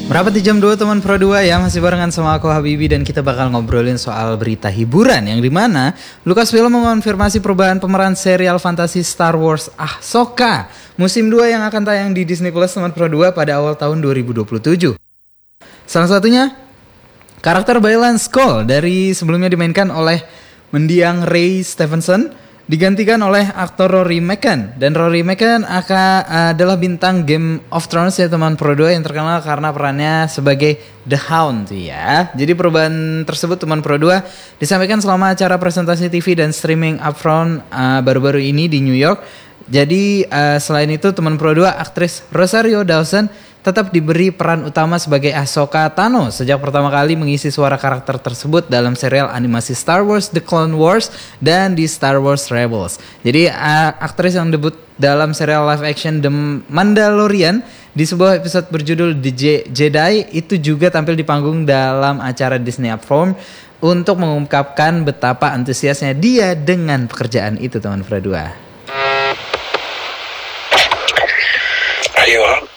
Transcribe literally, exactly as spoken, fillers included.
Merapat di jam dua teman Pro dua ya, masih barengan sama aku Habibi dan kita bakal ngobrolin soal berita hiburan yang dimana Lucasfilm mengonfirmasi perubahan pemeran serial fantasi Star Wars Ahsoka musim dua yang akan tayang di Disney Plus teman Pro dua pada awal tahun dua ribu dua puluh tujuh. Salah satunya karakter Baylan Skoll dari sebelumnya dimainkan oleh mendiang Ray Stevenson digantikan oleh aktor Rory McCann, dan Rory McCann akan adalah bintang Game of Thrones ya teman Pro dua yang terkenal karena perannya sebagai The Hound ya. Jadi perubahan tersebut teman Pro dua disampaikan selama acara presentasi T V dan streaming upfront uh, baru-baru ini di New York. Jadi uh, selain itu teman Pro dua aktris Rosario Dawson tetap diberi peran utama sebagai Ahsoka Tano sejak pertama kali mengisi suara karakter tersebut dalam serial animasi Star Wars The Clone Wars dan di Star Wars Rebels. Jadi uh, aktris yang debut dalam serial live action The Mandalorian di sebuah episode berjudul The Je- Jedi itu juga tampil di panggung dalam acara Disney Upfront untuk mengungkapkan betapa antusiasnya dia dengan pekerjaan itu teman Pro dua. Are you up?